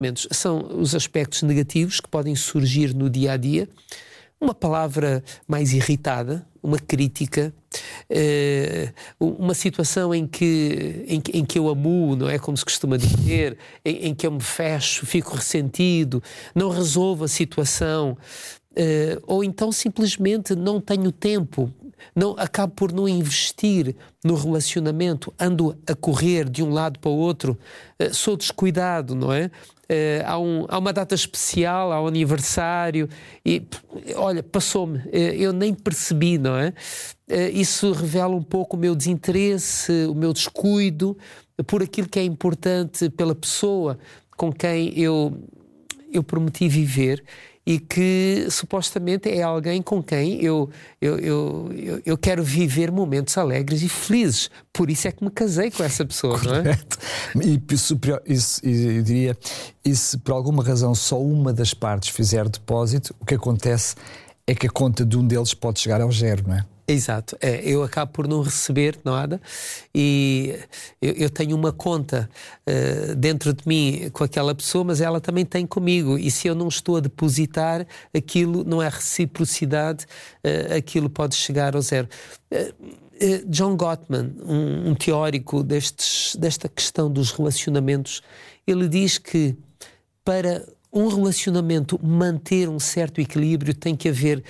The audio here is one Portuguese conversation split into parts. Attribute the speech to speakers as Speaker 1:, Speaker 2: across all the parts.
Speaker 1: são os aspectos negativos que podem surgir no dia a dia. Uma palavra mais irritada, uma crítica, uma situação em que eu amuo, não é, como se costuma dizer, em que eu me fecho, fico ressentido, não resolvo a situação, ou então simplesmente não tenho tempo, acabo por não investir no relacionamento, ando a correr de um lado para o outro, sou descuidado, não é? Há uma data especial, há um aniversário e, olha, passou-me, eu nem percebi, não é? Isso revela um pouco o meu desinteresse, o meu descuido por aquilo que é importante pela pessoa com quem eu prometi viver e que supostamente é alguém com quem eu quero viver momentos alegres e felizes. Por isso é que me casei com essa pessoa.
Speaker 2: Correto. Não é? Eu diria, e se por alguma razão só uma das partes fizer depósito, o que acontece é que a conta de um deles pode chegar ao zero, não é?
Speaker 1: Exato, eu acabo por não receber nada e eu tenho uma conta dentro de mim com aquela pessoa, mas ela também tem comigo, e se eu não estou a depositar aquilo, não é reciprocidade, aquilo pode chegar ao zero. John Gottman, um teórico desta questão dos relacionamentos, ele diz que para um relacionamento manter um certo equilíbrio tem que haver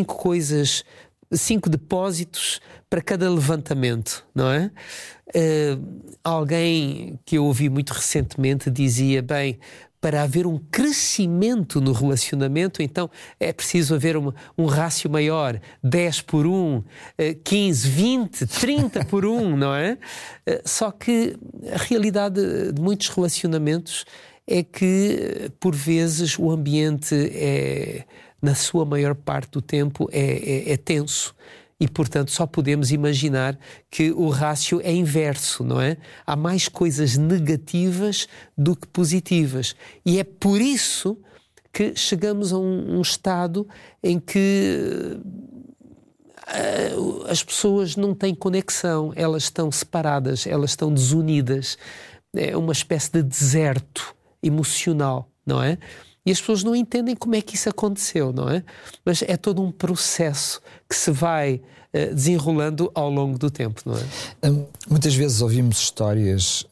Speaker 1: 5 depósitos para cada levantamento, não é? Alguém que eu ouvi muito recentemente dizia, bem, para haver um crescimento no relacionamento, então é preciso haver um rácio maior, 10 por 1, 15, 20, 30 por 1, não é? Só que a realidade de muitos relacionamentos é que, por vezes, o ambiente na sua maior parte do tempo é tenso e, portanto, só podemos imaginar que o rácio é inverso, não é? Há mais coisas negativas do que positivas. E é por isso que chegamos a um estado em que as pessoas não têm conexão, elas estão separadas, elas estão desunidas. É uma espécie de deserto emocional, não é? E as pessoas não entendem como é que isso aconteceu, não é? Mas é todo um processo que se vai desenrolando ao longo do tempo, não é?
Speaker 2: Muitas vezes ouvimos histórias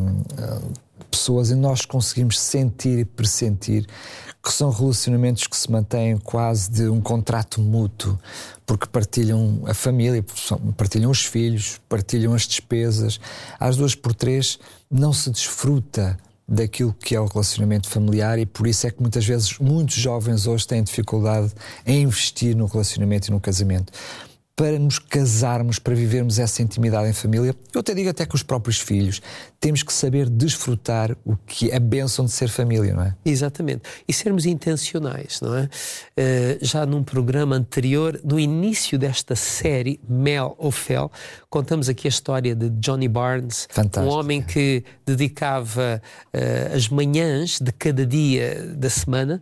Speaker 2: de pessoas e nós conseguimos sentir e pressentir que são relacionamentos que se mantêm quase de um contrato mútuo, porque partilham a família, partilham os filhos, partilham as despesas. Às 2 por 3 não se desfruta daquilo que é o relacionamento familiar, e por isso é que muitas vezes muitos jovens hoje têm dificuldade em investir no relacionamento e no casamento. Para nos casarmos, para vivermos essa intimidade em família, eu até digo até com os próprios filhos, temos que saber desfrutar o que é a bênção de ser família, não é?
Speaker 1: Exatamente. E sermos intencionais, não é? Já num programa anterior, no início desta série, Mel ou Fel, contamos aqui a história de Johnny Barnes,
Speaker 2: fantástico,
Speaker 1: um homem que dedicava as manhãs de cada dia da semana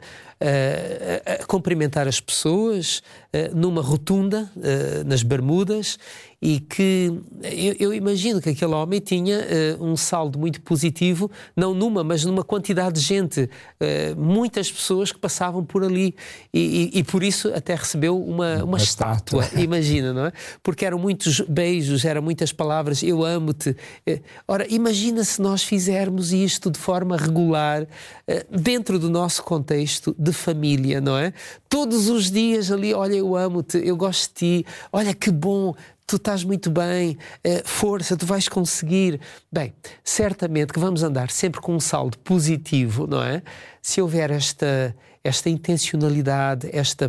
Speaker 1: a cumprimentar as pessoas numa rotunda nas Bermudas, e que eu imagino que aquele homem tinha um saldo muito positivo, não numa, mas numa quantidade de gente, muitas pessoas que passavam por ali, e por isso até recebeu uma estátua, imagina, não é? Porque eram muitos beijos, eram muitas palavras, eu amo-te. Ora, imagina se nós fizermos isto de forma regular, dentro do nosso contexto de família, não é? Todos os dias ali, olha, eu amo-te, eu gosto de ti, olha que bom, tu estás muito bem, força, tu vais conseguir. Bem, certamente que vamos andar sempre com um saldo positivo, não é? Se houver esta intencionalidade, esta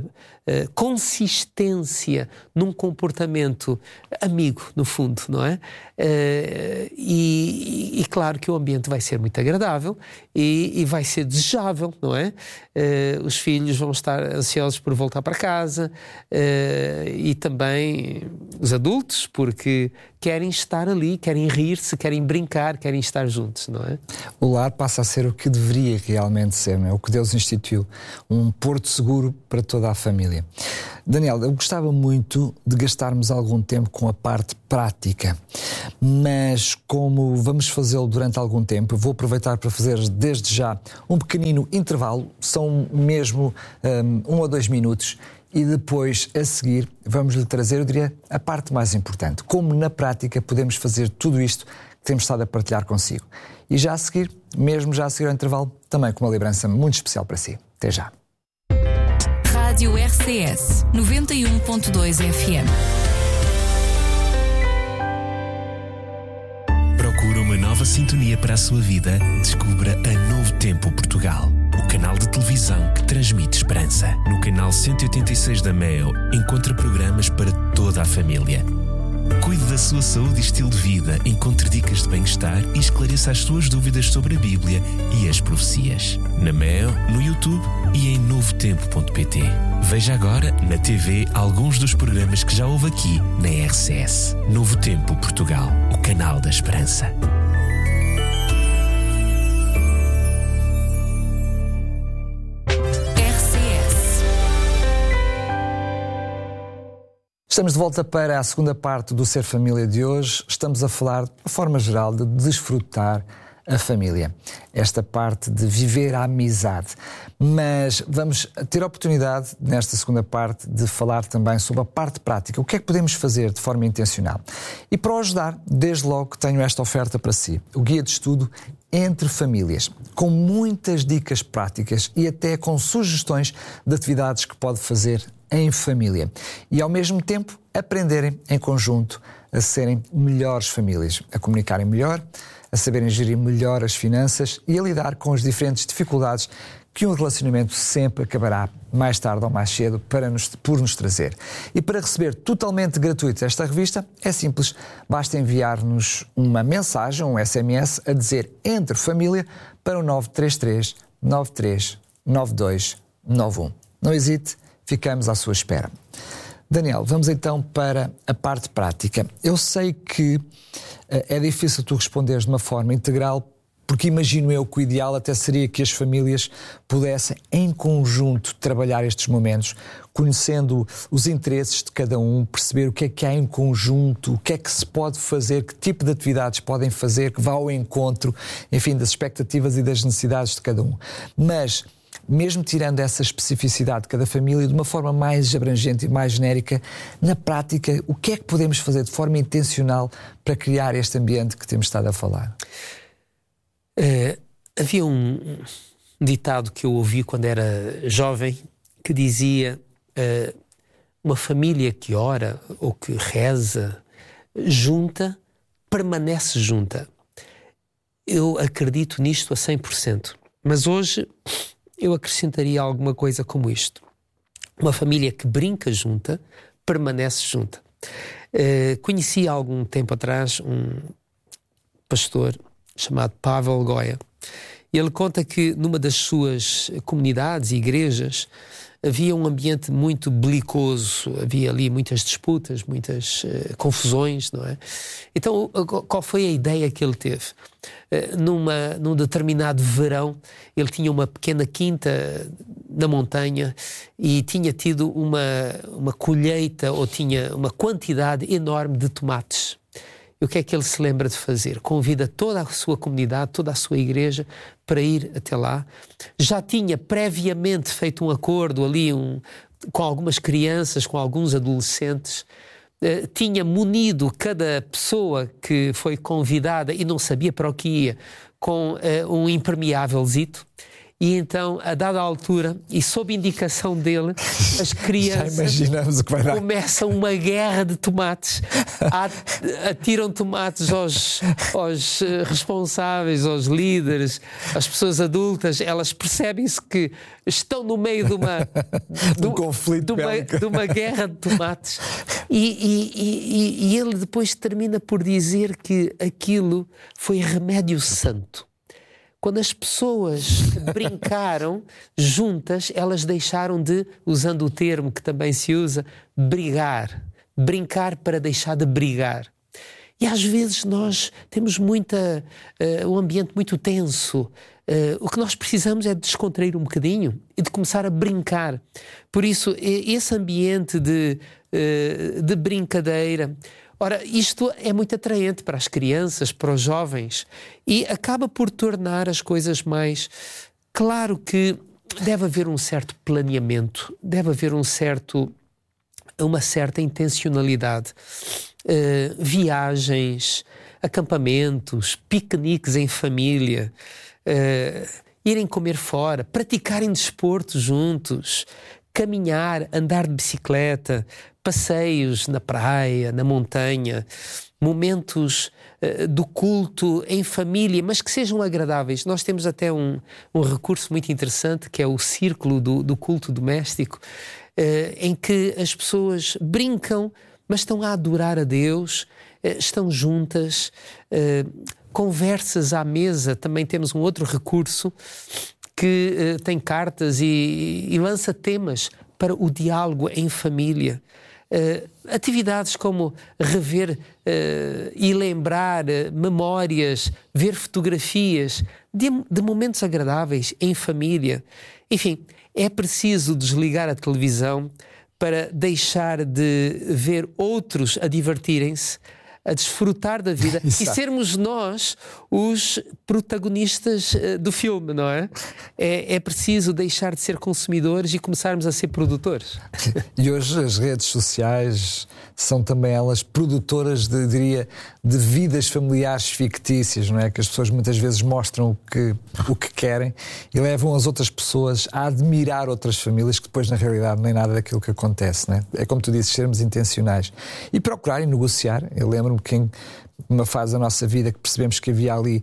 Speaker 1: consistência num comportamento amigo, no fundo, não é? E claro que o ambiente vai ser muito agradável e vai ser desejável, não é? Os filhos vão estar ansiosos por voltar para casa, e também os adultos, porque querem estar ali, querem rir-se, querem brincar, querem estar juntos, não é?
Speaker 2: O lar passa a ser o que deveria realmente ser, não é? O que Deus instituiu, um porto seguro para toda a família. Daniel, eu gostava muito de gastarmos algum tempo com a parte prática, mas como vamos fazê-lo durante algum tempo, eu vou aproveitar para fazer desde já um pequenino intervalo, são mesmo 1 ou 2 minutos, e depois, a seguir, vamos-lhe trazer, eu diria, a parte mais importante. Como na prática podemos fazer tudo isto que temos estado a partilhar consigo. E já a seguir, mesmo já a seguir ao intervalo, também com uma lembrança muito especial para si. Até já.
Speaker 3: Rádio RCS 91.2 FM.
Speaker 4: Procura uma nova sintonia para a sua vida? Descubra a Novo Tempo Portugal, o canal de televisão que transmite esperança. No canal 186 da MEO, encontra programas para toda a família. Cuide da sua saúde e estilo de vida, encontre dicas de bem-estar e esclareça as suas dúvidas sobre a Bíblia e as profecias. Na MEO, no YouTube e em novotempo.pt. Veja agora na TV alguns dos programas que já houve aqui na RCS. Novo Tempo Portugal, o canal da esperança.
Speaker 2: Estamos de volta para a segunda parte do Ser Família de hoje. Estamos a falar, de forma geral, de desfrutar a família. Esta parte de viver a amizade. Mas vamos ter a oportunidade, nesta segunda parte, de falar também sobre a parte prática. O que é que podemos fazer de forma intencional? E para o ajudar, desde logo tenho esta oferta para si. O Guia de Estudo Entre Famílias, com muitas dicas práticas e até com sugestões de atividades que pode fazer em família. E ao mesmo tempo aprenderem em conjunto a serem melhores famílias, a comunicarem melhor, a saberem gerir melhor as finanças e a lidar com as diferentes dificuldades que um relacionamento sempre acabará, mais tarde ou mais cedo, por nos trazer. E para receber totalmente gratuito esta revista, é simples, basta enviar-nos uma mensagem, um SMS, a dizer Entre Família para o 933 93 92 91. Não hesite, ficamos à sua espera. Daniel, vamos então para a parte prática. Eu sei que é difícil tu responderes de uma forma integral, porque imagino eu que o ideal até seria que as famílias pudessem em conjunto trabalhar estes momentos, conhecendo os interesses de cada um, perceber o que há em conjunto, o que é que se pode fazer, que tipo de atividades podem fazer, que vá ao encontro, enfim, das expectativas e das necessidades de cada um. Mas mesmo tirando essa especificidade de cada família de uma forma mais abrangente e mais genérica, na prática, o que é que podemos fazer de forma intencional para criar este ambiente que temos estado a falar?
Speaker 1: Havia um ditado que eu ouvi quando era jovem que dizia uma família que ora ou que reza junta, permanece junta. Eu acredito nisto a 100%. Mas hoje eu acrescentaria alguma coisa como isto. Uma família que brinca junta, permanece junta. Conheci há algum tempo atrás um pastor chamado Pavel Goya. Ele conta que numa das suas comunidades e igrejas havia um ambiente muito belicoso, havia ali muitas disputas, muitas confusões, não é? Então, qual foi a ideia que ele teve? Num determinado verão, ele tinha uma pequena quinta na montanha e tinha tido uma colheita, ou tinha uma quantidade enorme de tomates. E o que é que ele se lembra de fazer? Convida toda a sua comunidade, toda a sua igreja para ir até lá. Já tinha previamente feito um acordo ali com algumas crianças, com alguns adolescentes. Tinha munido cada pessoa que foi convidada e não sabia para o que ia com um impermeávelzito. E então, a dada altura, e sob indicação dele, as crianças começam uma guerra de tomates, atiram tomates aos responsáveis, aos líderes, às pessoas adultas. Elas percebem-se que estão no meio de uma guerra de tomates. E ele depois termina por dizer que aquilo foi remédio santo. Quando as pessoas brincaram juntas, elas deixaram de, usando o termo que também se usa, brigar. Brincar para deixar de brigar. E às vezes nós temos um ambiente muito tenso. O que nós precisamos é de descontrair um bocadinho e de começar a brincar. Por isso, esse ambiente de brincadeira... Ora, isto é muito atraente para as crianças, para os jovens, e acaba por tornar as coisas mais... Claro que deve haver um certo planeamento, deve haver uma certa intencionalidade. Viagens, acampamentos, piqueniques em família, irem comer fora, praticarem desporto juntos, caminhar, andar de bicicleta, passeios na praia, na montanha, momentos do culto em família, mas que sejam agradáveis. Nós temos até um recurso muito interessante, que é o círculo do culto doméstico, em que as pessoas brincam, mas estão a adorar a Deus, estão juntas, conversas à mesa. Também temos um outro recurso que tem cartas e lança temas para o diálogo em família. Atividades como rever e lembrar memórias, ver fotografias de momentos agradáveis em família. Enfim, é preciso desligar a televisão para deixar de ver outros a divertirem-se, a desfrutar da vida e sermos nós os protagonistas do filme, não é? É preciso deixar de ser consumidores e começarmos a ser produtores.
Speaker 2: E hoje as redes sociais são também elas produtoras de vidas familiares fictícias, não é? Que as pessoas muitas vezes mostram o que querem e levam as outras pessoas a admirar outras famílias que depois na realidade nem nada daquilo que acontece, não é? É como tu dizes, sermos intencionais e procurarem negociar. Eu lembro-me que em uma fase da nossa vida que percebemos que havia ali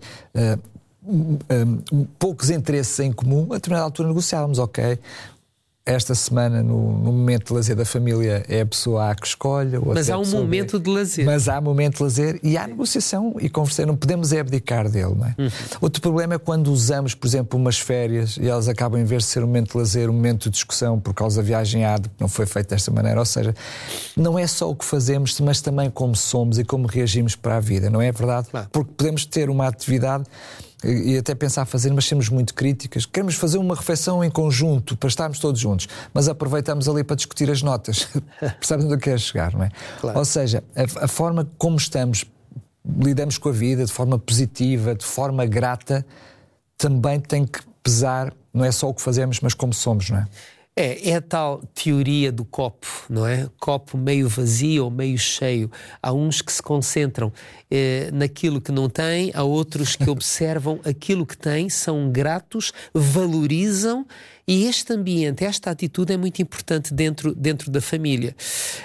Speaker 2: poucos interesses em comum, a determinada altura negociávamos, ok, esta semana no momento de lazer da família é a pessoa A que escolhe.
Speaker 1: Mas há um momento de lazer.
Speaker 2: Mas há momento de lazer e há negociação e conversa, não podemos abdicar dele, não é? Outro problema é quando usamos, por exemplo, umas férias e elas acabam, em vez de ser um momento de lazer, um momento de discussão por causa da viagem que não foi feita desta maneira. Ou seja, não é só o que fazemos, mas também como somos e como reagimos para a vida, não é verdade?
Speaker 1: Claro.
Speaker 2: Porque podemos ter uma atividade e até pensar fazer, mas sermos muito críticas. Queremos fazer uma refeição em conjunto para estarmos todos juntos, mas aproveitamos ali para discutir as notas. Percebem onde eu quero chegar, não é?
Speaker 1: Claro.
Speaker 2: Ou seja, a forma como lidamos com a vida, de forma positiva, de forma grata, também tem que pesar, não é só o que fazemos, mas como somos, não é?
Speaker 1: É a tal teoria do copo, não é? Copo meio vazio ou meio cheio. Há uns que se concentram naquilo que não têm, há outros que observam aquilo que têm, são gratos, valorizam, e este ambiente, esta atitude é muito importante dentro da família.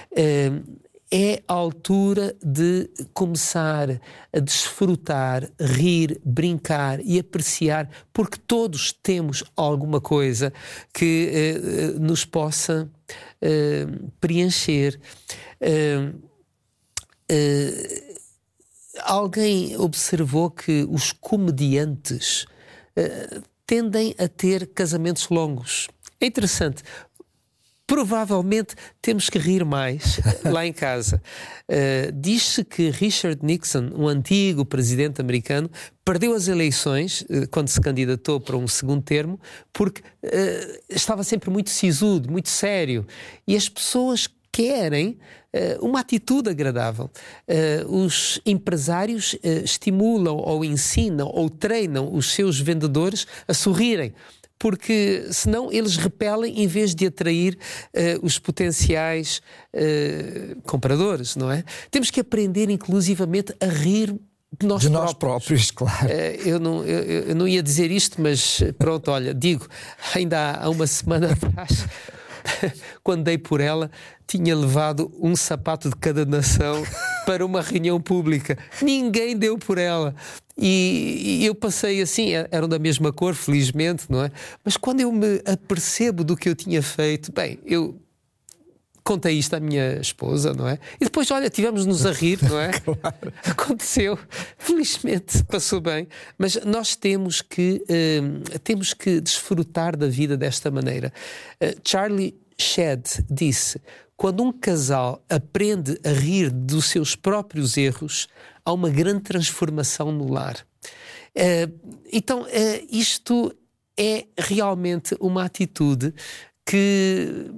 Speaker 1: É a altura de começar a desfrutar, rir, brincar e apreciar, porque todos temos alguma coisa que nos possa preencher. Alguém observou que os comediantes tendem a ter casamentos longos. É interessante. Provavelmente temos que rir mais lá em casa. Diz-se que Richard Nixon, um antigo presidente americano, perdeu as eleições quando se candidatou para um segundo termo porque estava sempre muito sisudo, muito sério. E as pessoas querem uma atitude agradável. Os empresários estimulam ou ensinam ou treinam os seus vendedores a sorrirem, porque senão eles repelem em vez de atrair os potenciais compradores, não é? Temos que aprender inclusivamente a rir de nós próprios,
Speaker 2: claro.
Speaker 1: Eu não ia dizer isto, mas pronto, olha, digo, ainda há uma semana atrás, quando dei por ela, tinha levado um sapato de cada nação para uma reunião pública. Ninguém deu por ela. E eu passei assim, eram da mesma cor, felizmente, não é? Mas quando eu me apercebo do que eu tinha feito, bem, eu contei isto à minha esposa, não é? E depois, olha, tivemos-nos a rir, não é?
Speaker 2: Claro.
Speaker 1: Aconteceu, felizmente passou bem, mas nós temos que desfrutar da vida desta maneira. Charlie Shedd disse: quando um casal aprende a rir dos seus próprios erros, há uma grande transformação no lar. Então, isto é realmente uma atitude que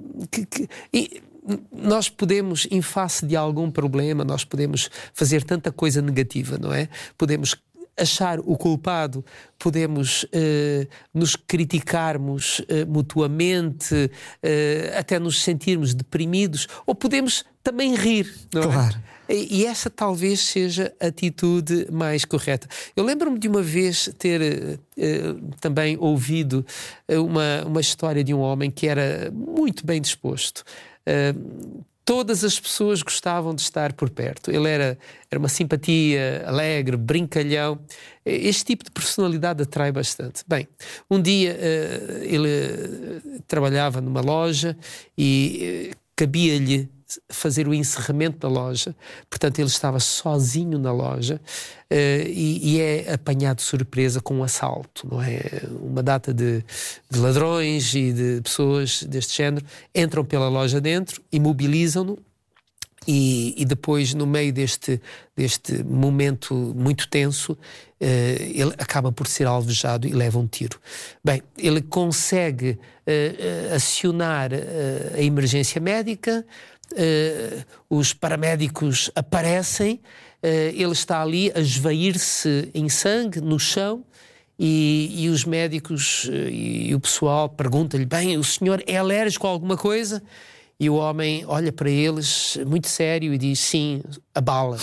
Speaker 1: nós podemos, em face de algum problema, nós podemos fazer tanta coisa negativa, não é? Podemos achar o culpado, podemos nos criticarmos mutuamente, até nos sentirmos deprimidos, ou podemos também rir, não
Speaker 2: claro.
Speaker 1: é? E essa talvez seja a atitude mais correta. Eu lembro-me de uma vez ter também ouvido uma história de um homem que era muito bem disposto. Todas as pessoas gostavam de estar por perto. Ele era uma simpatia, alegre, brincalhão. Este tipo de personalidade atrai bastante. Bem, um dia ele trabalhava numa loja e cabia-lhe fazer o encerramento da loja. Portanto, ele estava sozinho na loja e é apanhado de surpresa com um assalto, não é? Uma data de ladrões e de pessoas deste género entram pela loja dentro, imobilizam-no e depois, no meio deste momento muito tenso, ele acaba por ser alvejado e leva um tiro. Bem, ele consegue acionar a emergência médica. Os paramédicos aparecem, ele está ali a esvair-se em sangue no chão e os médicos e o pessoal perguntam-lhe: bem, o senhor é alérgico a alguma coisa? E o homem olha para eles muito sério e diz: sim, a bala.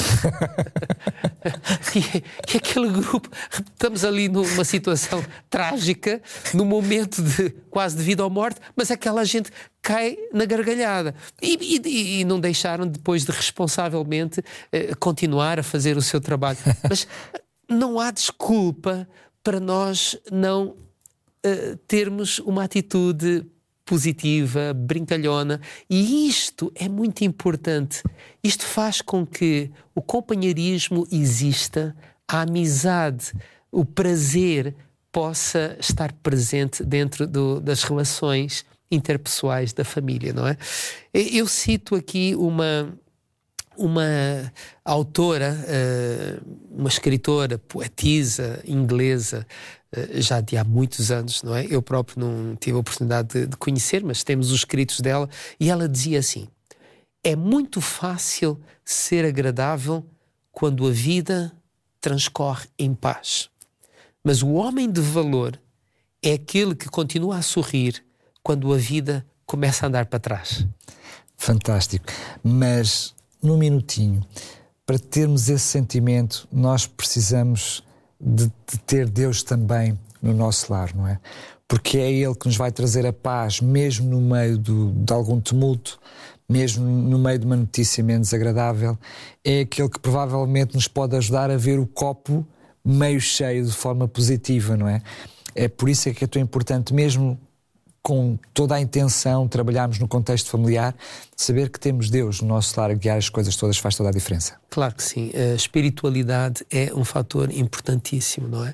Speaker 1: E aquele grupo, estamos ali numa situação trágica, num momento de quase de vida ou morte, mas aquela gente cai na gargalhada. E não deixaram depois de responsavelmente continuar a fazer o seu trabalho. Mas não há desculpa para nós não termos uma atitude positiva, brincalhona, e isto é muito importante. Isto faz com que o companheirismo exista, a amizade, o prazer possa estar presente dentro das relações interpessoais da família, não é? Eu cito aqui uma autora, uma escritora, poetisa inglesa, já de há muitos anos, não é? Eu próprio não tive a oportunidade de conhecer, mas temos os escritos dela, e ela dizia assim: é muito fácil ser agradável quando a vida transcorre em paz, mas o homem de valor é aquele que continua a sorrir quando a vida começa a andar para trás.
Speaker 2: Fantástico. Mas, num minutinho, para termos esse sentimento, nós precisamos de ter Deus também no nosso lar, não é? Porque é Ele que nos vai trazer a paz, mesmo no meio de algum tumulto, mesmo no meio de uma notícia menos agradável. É aquele que provavelmente nos pode ajudar a ver o copo meio cheio de forma positiva, não é? É por isso que é tão importante, mesmo com toda a intenção, trabalharmos no contexto familiar, saber que temos Deus no nosso lar a guiar as coisas todas faz toda a diferença.
Speaker 1: Claro que sim. A espiritualidade é um fator importantíssimo, não é?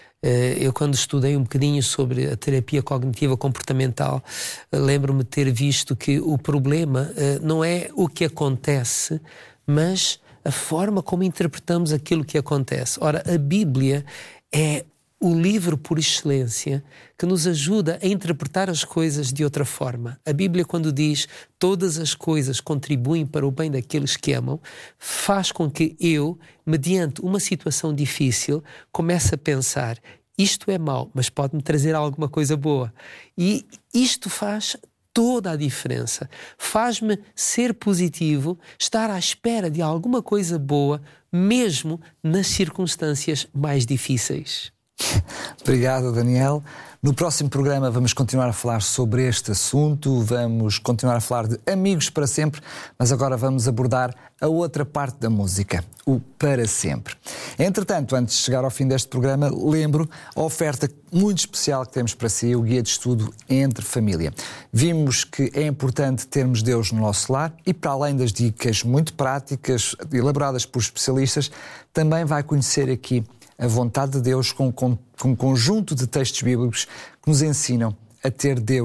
Speaker 1: Eu, quando estudei um bocadinho sobre a terapia cognitiva comportamental, lembro-me de ter visto que o problema não é o que acontece, mas a forma como interpretamos aquilo que acontece. Ora, a Bíblia é o livro por excelência que nos ajuda a interpretar as coisas de outra forma. A Bíblia, quando diz todas as coisas contribuem para o bem daqueles que amam, faz com que eu, mediante uma situação difícil, comece a pensar: isto é mau, mas pode-me trazer alguma coisa boa. E isto faz toda a diferença. Faz-me ser positivo, estar à espera de alguma coisa boa, mesmo nas circunstâncias mais difíceis.
Speaker 2: Obrigado, Daniel. No próximo programa vamos continuar a falar sobre este assunto, vamos continuar a falar de amigos para sempre, mas agora vamos abordar a outra parte da música, o para sempre. Entretanto, antes de chegar ao fim deste programa, lembro a oferta muito especial que temos para si, o Guia de Estudo Entre Família. Vimos que é importante termos Deus no nosso lar e, para além das dicas muito práticas, elaboradas por especialistas, também vai conhecer aqui a vontade de Deus com um conjunto de textos bíblicos que nos ensinam a ter Deus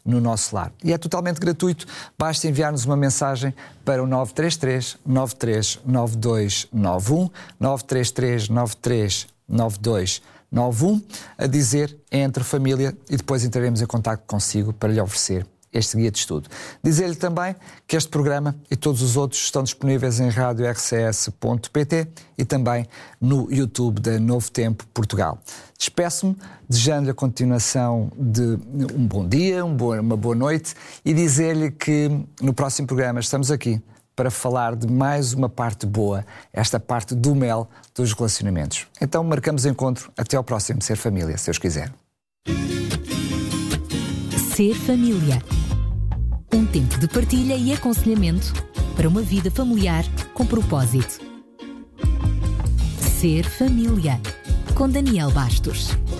Speaker 2: no nosso lar. E é totalmente gratuito, basta enviar-nos uma mensagem para o 933 93 9291, 933 93 9291, a dizer Entre Família, e depois entraremos em contacto consigo para lhe oferecer este guia de estudo. Dizer-lhe também que este programa e todos os outros estão disponíveis em radiorcs.pt e também no YouTube da Novo Tempo Portugal. Despeço-me, desejando-lhe a continuação de um bom dia, uma boa noite, e dizer-lhe que no próximo programa estamos aqui para falar de mais uma parte boa, esta parte do mel dos relacionamentos. Então marcamos encontro até ao próximo Ser Família, se Deus quiser.
Speaker 3: Ser Família. Um tempo de partilha e aconselhamento para uma vida familiar com propósito. Ser Família, com Daniel Bastos.